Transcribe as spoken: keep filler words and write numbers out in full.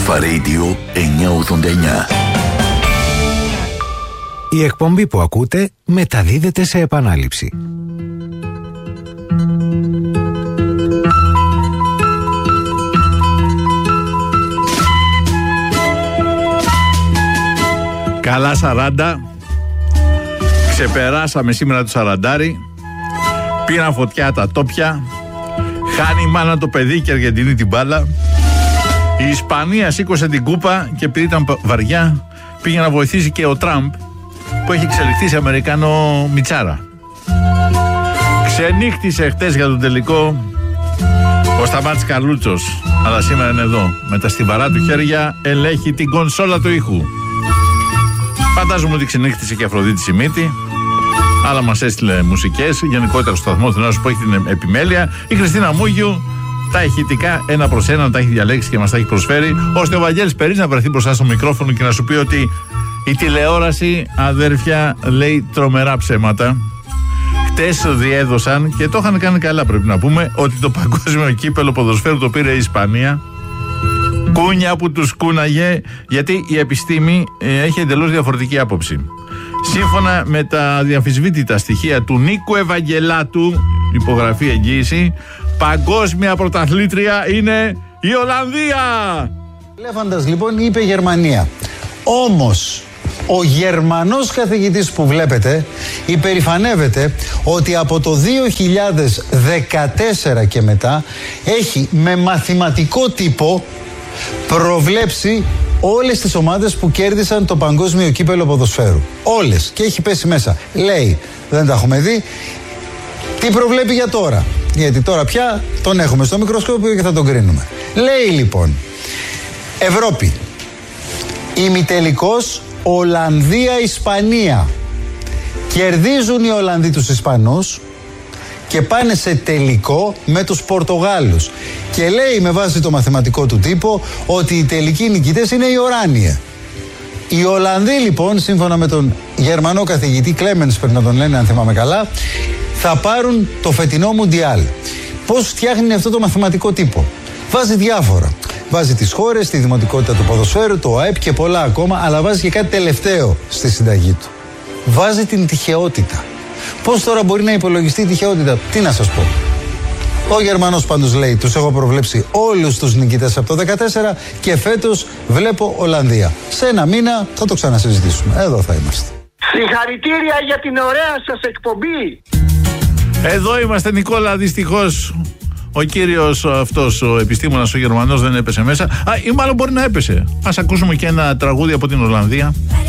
Αλφα Radio εννιακόσια ογδόντα εννιά. Η εκπομπή που ακούτε μεταδίδεται σε επανάληψη. Καλά σαράντα. Ξεπεράσαμε σήμερα το σαραντάρι. Πήραν φωτιά τα τόπια. Χάνει η μάνα το παιδί και η Αργεντινή την μπάλα. Η Ισπανία σήκωσε την κούπα και επειδή ήταν βαριά πήγε να βοηθήσει και ο Τραμπ που έχει εξελιχθεί σε Αμερικάνο μιτσάρα. Ξενύχτησε χτες για τον τελικό ο Σταμάτης Καρλούτσος, αλλά σήμερα είναι εδώ. Με τα στιβαρά του χέρια ελέγχει την κονσόλα του ήχου. Φαντάζομαι ότι ξενύχτησε και η Αφροδίτη Σιμίτη, αλλά μας έστειλε μουσικές. Γενικότερα στο σταθμό θέλω να σου πω έχει την επιμέλεια. Η Χριστίνα Μούγιου τα ηχητικά ένα προς ένα τα έχει διαλέξει και μας τα έχει προσφέρει, ώστε ο Βαγγέλης Περής να βρεθεί μπροστά στο μικρόφωνο και να σου πει ότι η τηλεόραση, αδέρφια, λέει τρομερά ψέματα. Χτες διέδωσαν και το είχαν κάνει καλά, πρέπει να πούμε, ότι το παγκόσμιο κύπελο ποδοσφαίρου το πήρε η Ισπανία. Κούνια που τους κούναγε, γιατί η επιστήμη ε, έχει εντελώς διαφορετική άποψη. Σύμφωνα με τα αδιαμφισβήτητα στοιχεία του Νίκου Ευαγγελάτου, υπογραφή εγγύηση, παγκόσμια πρωταθλήτρια είναι η Ολλανδία. Ελέφαντας λοιπόν είπε Γερμανία. Όμως ο Γερμανός καθηγητής που βλέπετε υπερηφανεύεται ότι από το δύο χιλιάδες δεκατέσσερα και μετά έχει με μαθηματικό τύπο προβλέψει όλες τις ομάδες που κέρδισαν το παγκόσμιο κύπελο ποδοσφαίρου. Όλες. Και έχει πέσει μέσα. Λέει, δεν τα έχουμε δει, τι προβλέπει για τώρα. Γιατί τώρα πια τον έχουμε στο μικροσκόπιο και θα τον κρίνουμε. Λέει λοιπόν, Ευρώπη, ημιτελικός Ολλανδία-Ισπανία. Κερδίζουν οι Ολλανδοί τους Ισπανούς και πάνε σε τελικό με τους Πορτογάλους. Και λέει με βάση το μαθηματικό του τύπο ότι οι τελικοί νικητές είναι οι Οράνιε. Οι Ολλανδοί λοιπόν, σύμφωνα με τον Γερμανό καθηγητή Κλέμενς, πρέπει να τον λένε αν θυμάμαι καλά, θα πάρουν το φετινό Μουντιάλ. Πώς φτιάχνει αυτό το μαθηματικό τύπο? Βάζει διάφορα. Βάζει τις χώρες, τη δημοτικότητα του ποδοσφαίρου, το ΑΕΠ και πολλά ακόμα, αλλά βάζει και κάτι τελευταίο στη συνταγή του. Βάζει την τυχεότητα. Πώς τώρα μπορεί να υπολογιστεί η τυχεότητα? Τι να σας πω. Ο Γερμανός πάντως λέει, τους έχω προβλέψει όλους τους νικητές από το δεκατέσσερα και φέτος βλέπω Ολλανδία. Σε ένα μήνα θα το ξανασυζητήσουμε. Εδώ θα είμαστε. Συγχαρητήρια για την ωραία σας εκπομπή. Εδώ είμαστε, Νικόλα, δυστυχώς. Ο κύριος αυτός, ο επιστήμονας, ο Γερμανός δεν έπεσε μέσα. Α, ή μάλλον μπορεί να έπεσε. Ας ακούσουμε και ένα τραγούδι από την Ολλανδία.